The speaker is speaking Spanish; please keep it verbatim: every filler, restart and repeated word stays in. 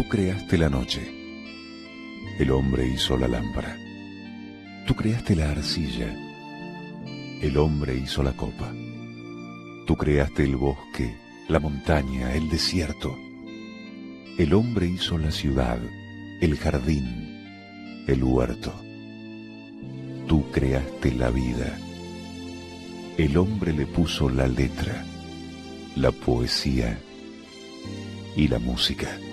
creaste la noche, el hombre hizo la lámpara. Tú creaste la arcilla, el hombre hizo la copa. Tú creaste el bosque, la montaña, el desierto. El hombre hizo la ciudad, el jardín, el huerto. Tú creaste la vida. El hombre le puso la letra, la poesía y la música.